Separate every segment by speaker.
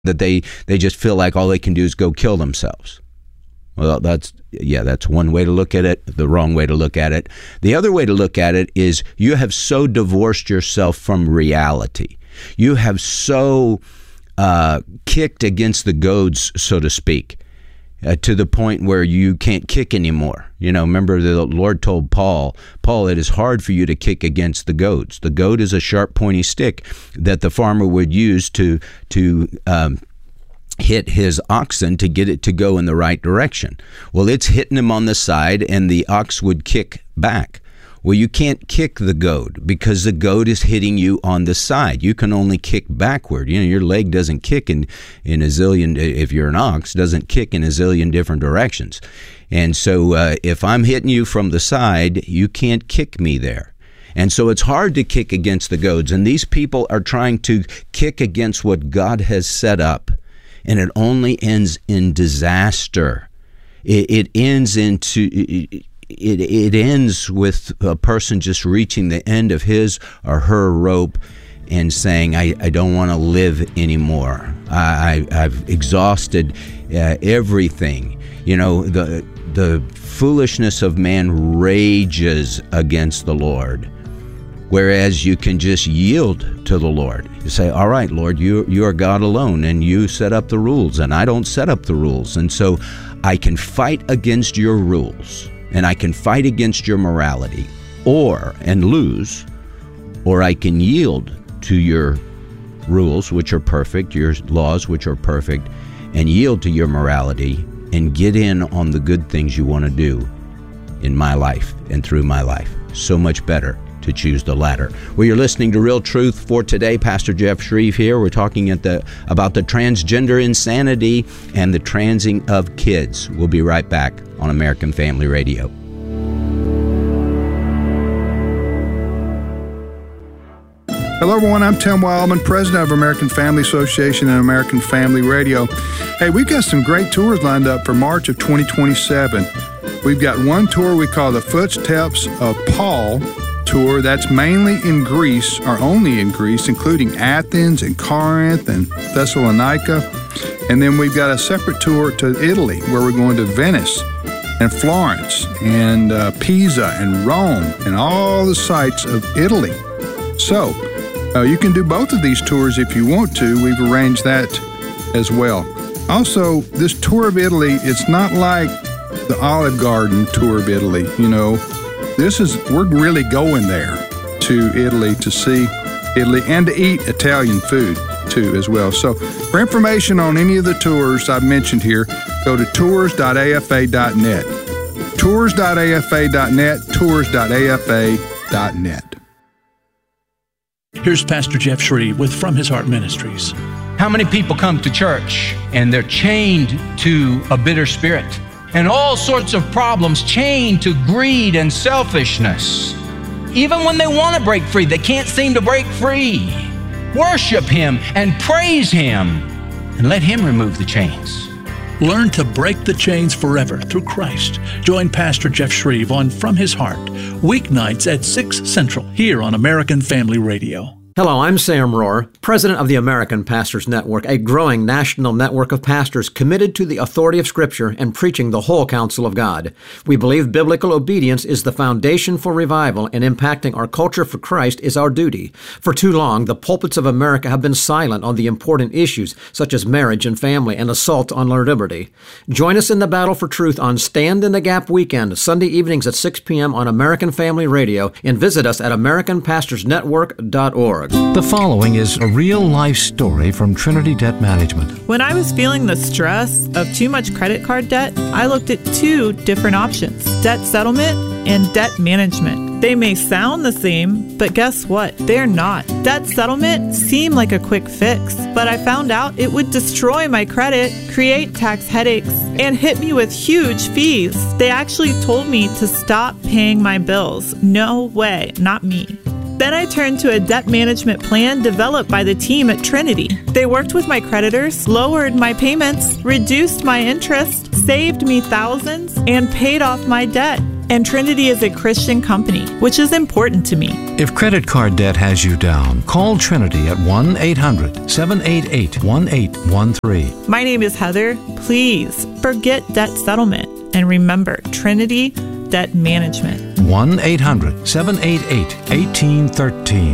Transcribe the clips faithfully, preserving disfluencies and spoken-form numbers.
Speaker 1: that they, they just feel like all they can do is go kill themselves. Well, that's, yeah, that's one way to look at it, the wrong way to look at it. The other way to look at it is you have so divorced yourself from reality. You have so uh, kicked against the goads, so to speak, uh, to the point where you can't kick anymore. You know, remember the Lord told Paul, Paul, it is hard for you to kick against the goads. The goad is a sharp, pointy stick that the farmer would use to, to, um, hit his oxen to get it to go in the right direction. Well, it's hitting him on the side and the ox would kick back. Well, you can't kick the goad because the goad is hitting you on the side. You can only kick backward. You know, your leg doesn't kick in, in a zillion, if you're an ox, doesn't kick in a zillion different directions. And so uh, if I'm hitting you from the side, you can't kick me there. And so it's hard to kick against the goads. And these people are trying to kick against what God has set up. And it only ends in disaster. It, it ends into it, it. It ends with a person just reaching the end of his or her rope and saying, "I, I don't want to live anymore. I, I I've exhausted uh, everything." You know, the the foolishness of man rages against the Lord. Whereas you can just yield to the Lord. You say, all right, Lord, you, you are God alone, and you set up the rules, and I don't set up the rules. And so I can fight against your rules, and I can fight against your morality, or, and lose, or I can yield to your rules, which are perfect, your laws, which are perfect, and yield to your morality, and get in on the good things you want to do in my life and through my life. So much better to choose the latter. Well, you're listening to Real Truth for today. Pastor Jeff Shreve here. We're talking at the about the transgender insanity and the transing of kids. We'll be right back on American Family Radio.
Speaker 2: Hello, everyone. I'm Tim Wildman, president of American Family Association and American Family Radio. Hey, we've got some great tours lined up for March of twenty twenty-seven. We've got one tour we call the Footsteps of Paul tour. That's mainly in Greece, or only in Greece, including Athens and Corinth and Thessalonica. And then we've got a separate tour to Italy, where we're going to Venice and Florence and uh, Pisa and Rome and all the sites of Italy. So uh, you can do both of these tours if you want to. We've arranged that as well. Also, this tour of Italy, it's not like the Olive Garden tour of Italy, you know. This is, we're really going there to Italy to see Italy and to eat Italian food too as well. So for information on any of the tours I've mentioned here, go to tours dot a f a dot net. tours dot a f a dot net, tours dot a f a dot net.
Speaker 3: Here's Pastor Jeff Shreve with From His Heart Ministries.
Speaker 4: How many people come to church and they're chained to a bitter spirit? And all sorts of problems chained to greed and selfishness. Even when they want to break free, they can't seem to break free. Worship Him and praise Him and let Him remove the chains.
Speaker 3: Learn to break the chains forever through Christ. Join Pastor Jeff Shreve on From His Heart, weeknights at six Central, here on American Family Radio.
Speaker 5: Hello, I'm Sam Rohr, president of the American Pastors Network, a growing national network of pastors committed to the authority of Scripture and preaching the whole counsel of God. We believe biblical obedience is the foundation for revival, and impacting our culture for Christ is our duty. For too long, the pulpits of America have been silent on the important issues such as marriage and family and assault on our liberty. Join us in the battle for truth on Stand in the Gap weekend, Sunday evenings at six p.m. on American Family Radio, and visit us at american pastors network dot org.
Speaker 6: The following is a real-life story from Trinity Debt Management.
Speaker 7: When I was feeling the stress of too much credit card debt, I looked at two different options: debt settlement and debt management. They may sound the same, but guess what? They're not. Debt settlement seemed like a quick fix, but I found out it would destroy my credit, create tax headaches, and hit me with huge fees. They actually told me to stop paying my bills. No way, not me. Then I turned to a debt management plan developed by the team at Trinity. They worked with my creditors, lowered my payments, reduced my interest, saved me thousands, and paid off my debt. And Trinity is a Christian company, which is important to me.
Speaker 6: If credit card debt has you down, call Trinity at one eight hundred seven eight eight one eight one three.
Speaker 7: My name is Heather. Please forget debt settlement and remember Trinity Debt Management.
Speaker 6: one eight hundred seven eight eight one eight one three.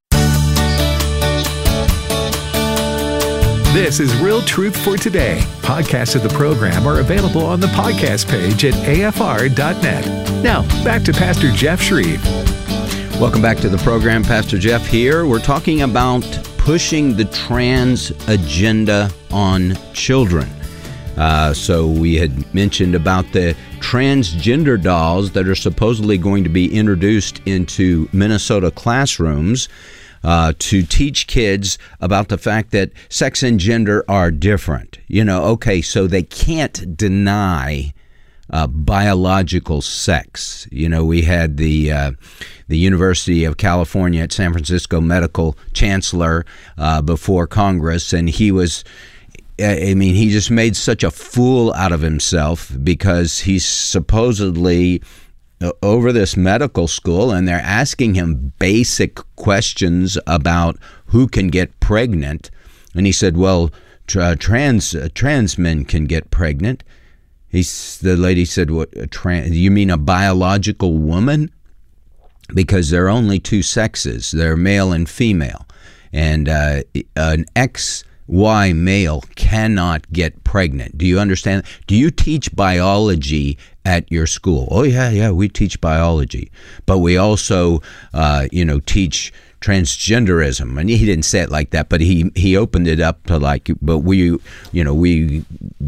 Speaker 8: This is Real Truth for Today. Podcasts of the program are available on the podcast page at A F R dot net. Now, back to Pastor Jeff Shreve.
Speaker 1: Welcome back to the program. Pastor Jeff here. We're talking about pushing the trans agenda on children. Uh, so we had mentioned about the transgender dolls that are supposedly going to be introduced into Minnesota classrooms uh, to teach kids about the fact that sex and gender are different. You know, okay, so they can't deny uh, biological sex. You know, we had the uh, the University of California at San Francisco medical chancellor uh, before Congress, and he was I mean, he just made such a fool out of himself because he's supposedly over this medical school and they're asking him basic questions about who can get pregnant. And he said, well, tra- trans uh, trans men can get pregnant. He's, the lady said, what, a trans, you mean a biological woman? Because there are only two sexes. They're male and female. And uh, an ex Y male cannot get pregnant. Do you understand? Do you teach biology at your school? Oh, yeah, yeah, we teach biology. But we also, uh, you know, teach transgenderism. And he didn't say it like that, but he, he opened it up to like, but we, you know, we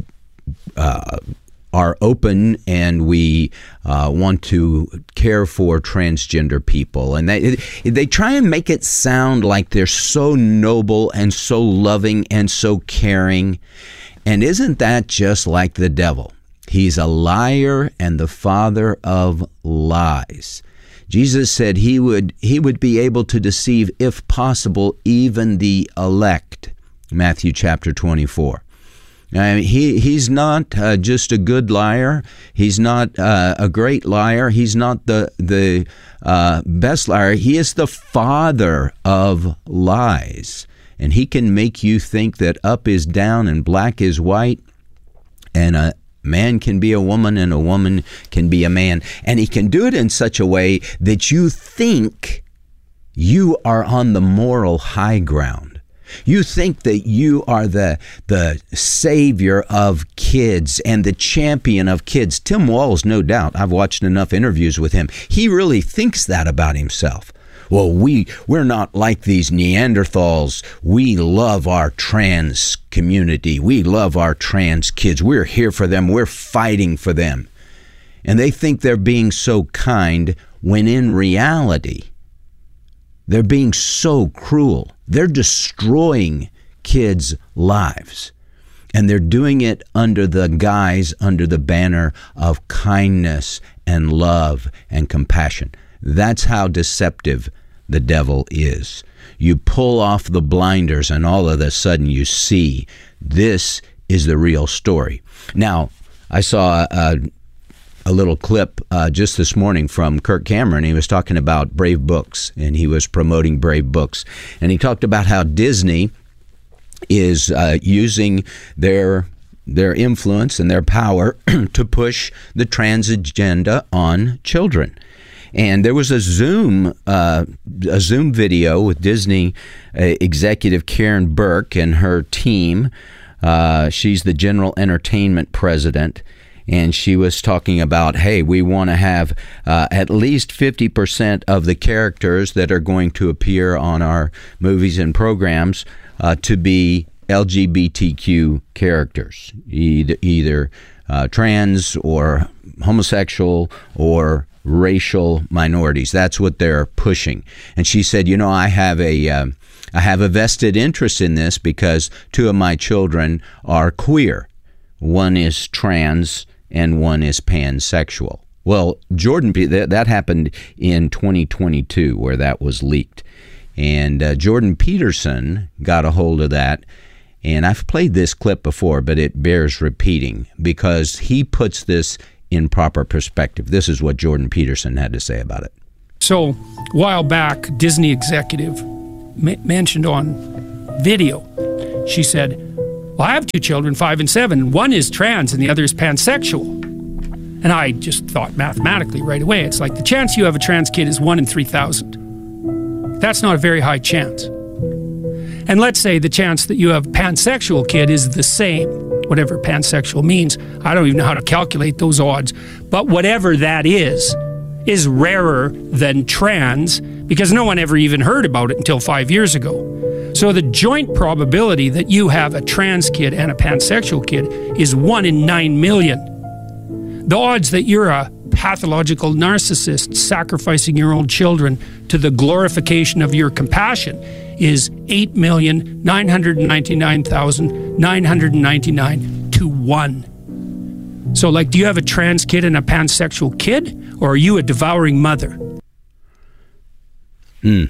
Speaker 1: uh, are open and we uh, want to care for transgender people. And they they try and make it sound like they're so noble and so loving and so caring. And isn't that just like the devil? He's a liar and the father of lies. Jesus said he would he would be able to deceive, if possible, even the elect. Matthew chapter twenty-four. I mean, he he's not uh, just a good liar. He's not uh, a great liar. He's not the the uh, best liar. He is the father of lies, and he can make you think that up is down and black is white, and a man can be a woman and a woman can be a man, and he can do it in such a way that you think you are on the moral high ground. You think that you are the the savior of kids and the champion of kids. Tim Walz, no doubt. I've watched enough interviews with him. He really thinks that about himself. Well, we, we're not like these Neanderthals. We love our trans community. We love our trans kids. We're here for them. We're fighting for them. And they think they're being so kind when in reality, they're being so cruel. They're destroying kids' lives. And they're doing it under the guise, under the banner of kindness and love and compassion. That's how deceptive the devil is. You pull off the blinders and all of a sudden you see this is the real story. Now, I saw a, a little clip uh, just this morning from Kirk Cameron. He was talking about Brave Books, and he was promoting Brave Books. And he talked about how Disney is uh, using their their influence and their power to push the trans agenda on children. And there was a Zoom uh, a Zoom video with Disney uh, executive Karen Burke and her team. Uh, she's the general entertainment president. And she was talking about, hey, we want to have uh, at least fifty percent of the characters that are going to appear on our movies and programs uh, to be L G B T Q characters, either, either uh, trans or homosexual or racial minorities. That's what they're pushing. And she said, you know, I have a uh, I have a vested interest in this because two of my children are queer. One is trans and one is pansexual. Well, Jordan, that, that happened in twenty twenty-two where that was leaked. And uh, Jordan Peterson got a hold of that. And I've played this clip before, but it bears repeating because he puts this in proper perspective. This is what Jordan Peterson had to say about it.
Speaker 9: So, a while back, Disney executive m- mentioned on video, she said, well, I have two children, five and seven. One is trans and the other is pansexual. And I just thought mathematically right away, it's like the chance you have a trans kid is one in three thousand. That's not a very high chance. And let's say the chance that you have a pansexual kid is the same, whatever pansexual means. I don't even know how to calculate those odds. But whatever that is, is rarer than trans because no one ever even heard about it until five years ago. So the joint probability that you have a trans kid and a pansexual kid is one in nine million. The odds that you're a pathological narcissist sacrificing your own children to the glorification of your compassion is eight million nine hundred ninety-nine thousand nine hundred ninety-nine to one. So, like, do you have a trans kid and a pansexual kid, or are you a devouring mother?
Speaker 1: Hmm.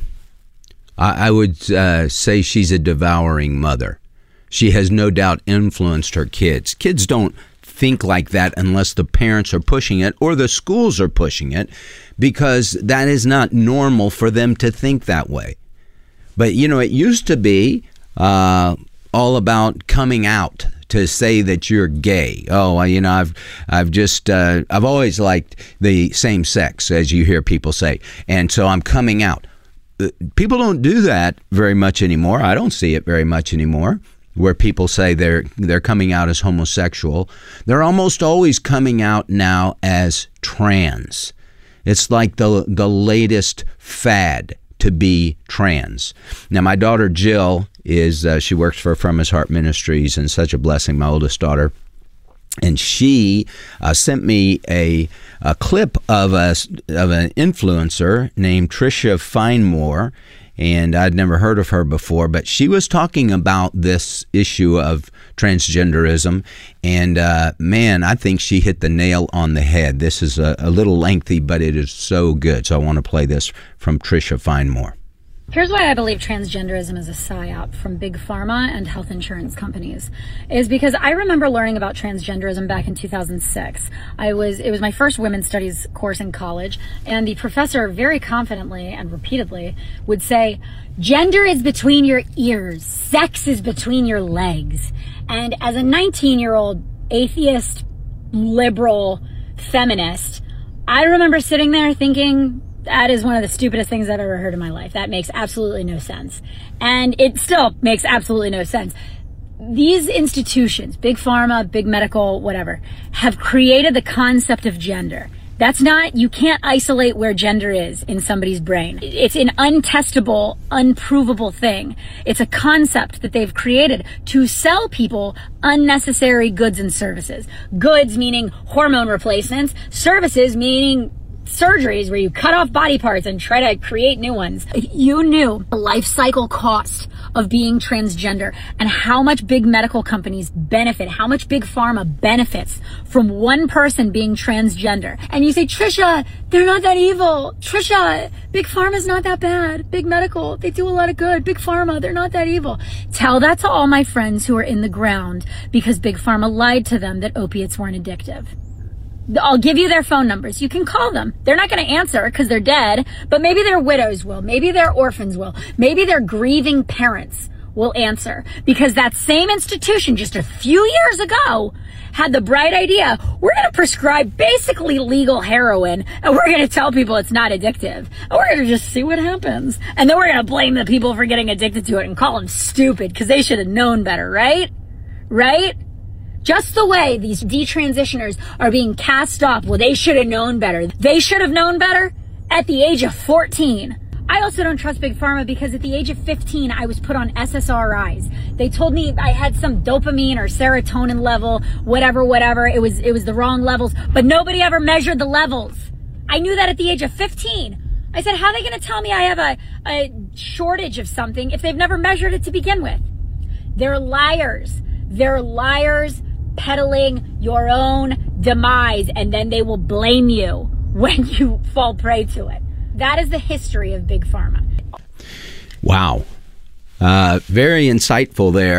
Speaker 1: I, I would uh, say she's a devouring mother. She has no doubt influenced her kids. Kids don't think like that unless the parents are pushing it or the schools are pushing it, because that is not normal for them to think that way. But, you know, it used to be uh, all about coming out to say that you're gay. Oh, you know, I've I've just, uh, I've always liked the same sex, as you hear people say. And so I'm coming out. People don't do that very much anymore. I don't see it very much anymore, where people say they're they're coming out as homosexual. They're almost always coming out now as trans. It's like the the latest fad to be trans. Now, my daughter Jill is uh, she works for From His Heart Ministries, and such a blessing, my oldest daughter. And she uh, sent me a, a clip of a of an influencer named Tricia Finemore. And I'd never heard of her before, but she was talking about this issue of transgenderism. And uh, man, I think she hit the nail on the head. This is a, a little lengthy, but it is so good. So I want to play this from Tricia Finemore.
Speaker 10: Here's why I believe transgenderism is a psyop from big pharma and health insurance companies, is because I remember learning about transgenderism back in two thousand six. I was, it was my first women's studies course in college, and the professor very confidently and repeatedly would say, gender is between your ears, sex is between your legs. And as a nineteen-year-old atheist, liberal, feminist, I remember sitting there thinking, that is one of the stupidest things I've ever heard in my life. That makes absolutely no sense. And it still makes absolutely no sense. These institutions, big pharma, big medical, whatever, have created the concept of gender. That's not, you can't isolate where gender is in somebody's brain. It's an untestable, unprovable thing. It's a concept that they've created to sell people unnecessary goods and services. Goods meaning hormone replacements, services meaning surgeries where you cut off body parts and try to create new ones. You knew the life cycle cost of being transgender and how much big medical companies benefit, how much big pharma benefits from one person being transgender. And you say, Trisha, they're not that evil. Trisha, big pharma's not that bad. Big medical, they do a lot of good. Big pharma, they're not that evil. Tell that to all my friends who are in the ground because big pharma lied to them that opiates weren't addictive. I'll give you their phone numbers. You can call them. They're not going to answer because they're dead, but maybe their widows will. Maybe their orphans will. Maybe their grieving parents will answer, because that same institution just a few years ago had the bright idea, we're going to prescribe basically legal heroin and we're going to tell people it's not addictive and we're going to just see what happens. And then we're going to blame the people for getting addicted to it and call them stupid because they should have known better, right? Right? Just the way these detransitioners are being cast off, well, they should have known better. They should have known better at the age of fourteen. I also don't trust Big Pharma because at the age of fifteen, I was put on S S R Is. They told me I had some dopamine or serotonin level, whatever, whatever. It was, it was the wrong levels, but nobody ever measured the levels. I knew that at the age of fifteen. I said, how are they going to tell me I have a, a shortage of something if they've never measured it to begin with? They're liars. They're liars peddling your own demise, and then they will blame you when you fall prey to it. That is the history of Big Pharma.
Speaker 1: Wow. Uh, very insightful there.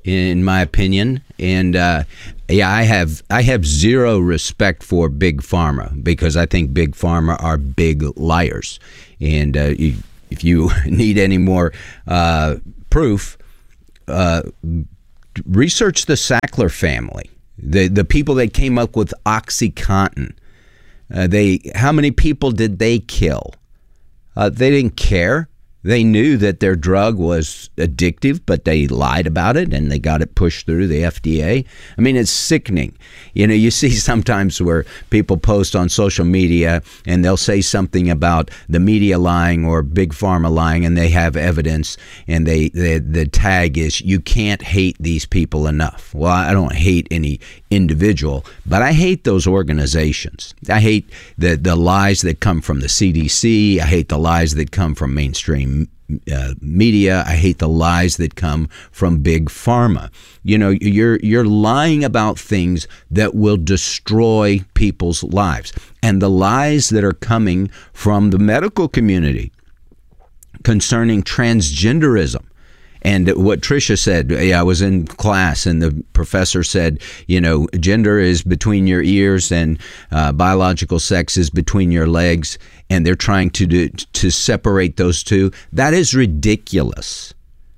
Speaker 1: in my opinion. And uh, yeah, I have I have zero respect for Big Pharma because I think Big Pharma are big liars. And uh, you, if you need any more uh, proof, uh, research the Sackler family, the the people that came up with OxyContin. Uh, they how many people did they kill? Uh, they didn't care. They knew that their drug was addictive, but they lied about it and they got it pushed through the F D A. I mean, it's sickening. You know, you see sometimes where people post on social media and they'll say something about the media lying or Big Pharma lying, and they have evidence, and they, they the tag is, you can't hate these people enough. Well, I don't hate any individual, but I hate those organizations. I hate the, the lies that come from the C D C. I hate the lies that come from mainstream Uh, media. I hate the lies that come from Big Pharma. You know, you're you're lying about things that will destroy people's lives. And the lies that are coming from the medical community concerning transgenderism. And what Tricia said, yeah, I was in class and the professor said, you know, gender is between your ears and uh, biological sex is between your legs, and they're trying to do, to separate those two. That is ridiculous.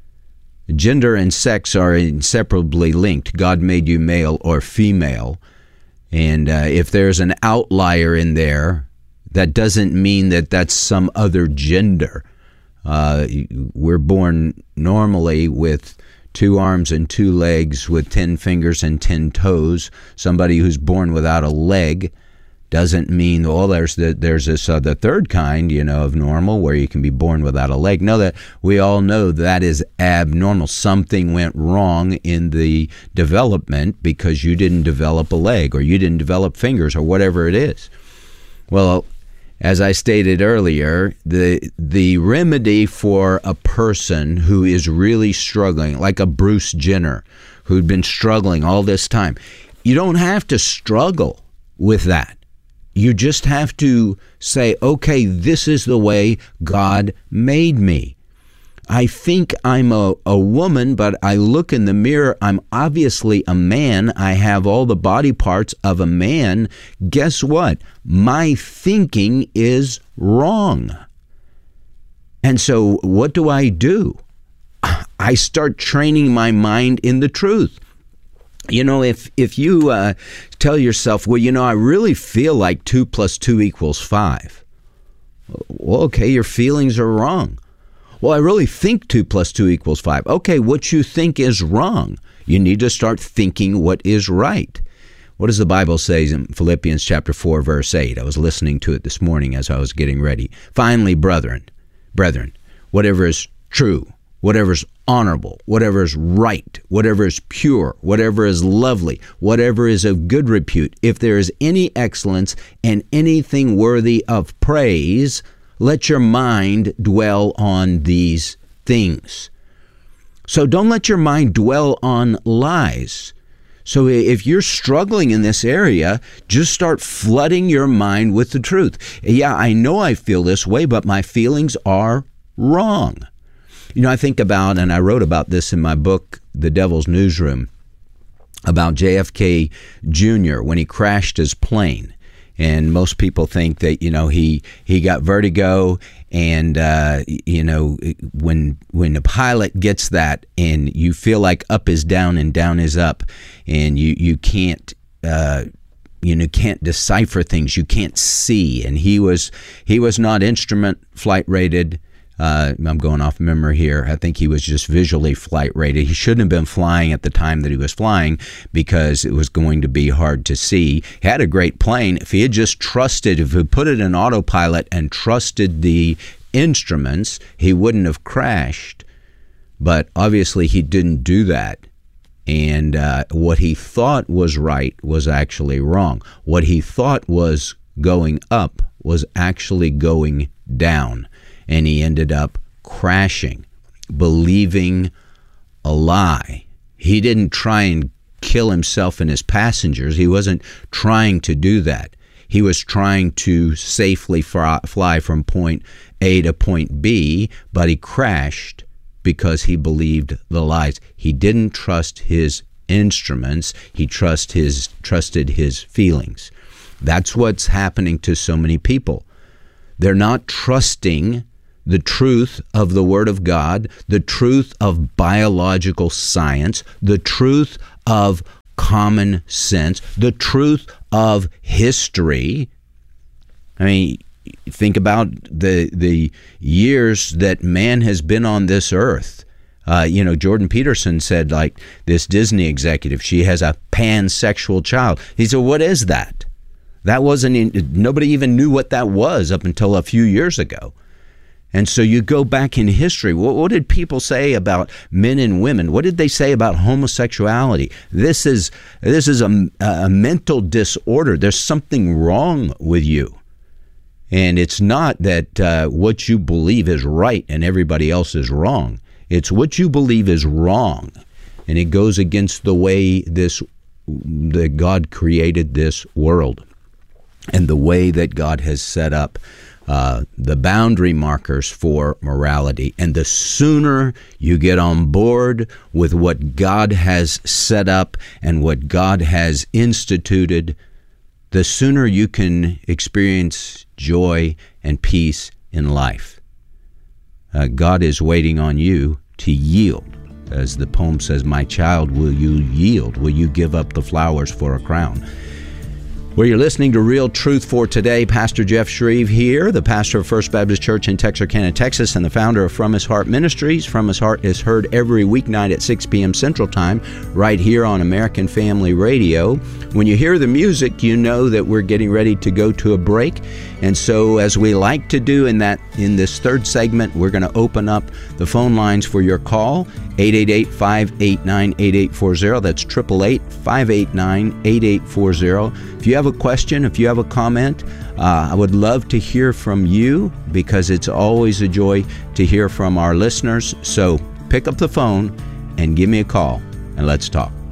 Speaker 1: Gender and sex are inseparably linked. God made you male or female. And uh, if there's an outlier in there, that doesn't mean that that's some other gender. Uh, we're born normally with two arms and two legs, with ten fingers and ten toes. Somebody who's born without a leg doesn't mean, oh, there's the, there's this uh, the third kind, you know, of normal where you can be born without a leg. No, that we all know that is abnormal. Something went wrong in the development because you didn't develop a leg or you didn't develop fingers or whatever it is. Well, as I stated earlier, the the remedy for a person who is really struggling, like a Bruce Jenner, who'd been struggling all this time, you don't have to struggle with that. You just have to say, okay, this is the way God made me. I think I'm a, a woman, but I look in the mirror, I'm obviously a man. I have all the body parts of a man. Guess what? My thinking is wrong. And so what do I do? I start training my mind in the truth. You know, if if you uh, tell yourself, well, you know, I really feel like two plus two equals five. Well, okay, your feelings are wrong. Well, I really think two plus two equals five. Okay, what you think is wrong. You need to start thinking what is right. What does the Bible say in Philippians chapter four, verse eight? I was listening to it this morning as I was getting ready. Finally, brethren, brethren, whatever is true, whatever is honorable, whatever is right, whatever is pure, whatever is lovely, whatever is of good repute, if there is any excellence and anything worthy of praise, let your mind dwell on these things. So don't let your mind dwell on lies. So if you're struggling in this area, just start flooding your mind with the truth. Yeah, I know I feel this way, but my feelings are wrong. You know, I think about, and I wrote about this in my book, The Devil's Newsroom, about J F K Junior when he crashed his plane. And most people think that, you know, he he got vertigo, and, uh, you know, when when the pilot gets that and you feel like up is down and down is up, and you, you can't, uh, you know, can't decipher things, you can't see. And he was he was not instrument flight rated. Uh, I'm going off memory here. I think he was just visually flight rated. He shouldn't have been flying at the time that he was flying because it was going to be hard to see. He had a great plane. If he had just trusted, if he put it in autopilot and trusted the instruments, he wouldn't have crashed. But obviously he didn't do that. And uh, what he thought was right was actually wrong. What he thought was going up was actually going down. And he ended up crashing, believing a lie. He didn't try and kill himself and his passengers. He wasn't trying to do that. He was trying to safely fly from point A to point B, but he crashed because he believed the lies. He didn't trust his instruments. He trust his, trusted his feelings. That's what's happening to so many people. They're not trusting the truth of the Word of God, the truth of biological science, the truth of common sense, the truth of history. I mean, think about the the years that man has been on this earth. Uh, you know, Jordan Peterson said, like, this Disney executive, she has a pansexual child. He said, what is that? That wasn't, in, nobody even knew what that was up until a few years ago. And so you go back in history, what, what did people say about men and women? What did they say about homosexuality? This is this is a, a mental disorder. There's something wrong with you. And it's not that uh, what you believe is right and everybody else is wrong. It's what you believe is wrong. And it goes against the way this that God created this world and the way that God has set up Uh, the boundary markers for morality. And the sooner you get on board with what God has set up and what God has instituted, the sooner you can experience joy and peace in life. Uh, God is waiting on you to yield. As the poem says, my child, will you yield? Will you give up the flowers for a crown? Well, you're listening to Real Truth for Today. Pastor Jeff Shreve here, the pastor of First Baptist Church in Texarkana, Texas, and the founder of From His Heart Ministries. From His Heart is heard every weeknight at six p.m. Central Time, right here on American Family Radio. When you hear the music, you know that we're getting ready to go to a break. And so, as we like to do in that in this third segment, we're going to open up the phone lines for your call. eight eight eight, five eight nine, eight eight four zero. That's eight eight eight, five eight nine, eight eight four zero. If you have a question, if you have a comment, uh, I would love to hear from you, because it's always a joy to hear from our listeners. So pick up the phone and give me a call, and let's talk.